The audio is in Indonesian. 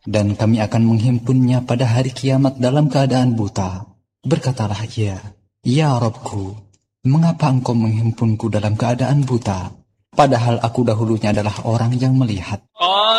dan kami akan menghimpunnya pada hari kiamat dalam keadaan buta. Berkatalah ia, Ya Robku, mengapa engkau menghimpunku dalam keadaan buta, padahal aku dahulunya adalah orang yang melihat?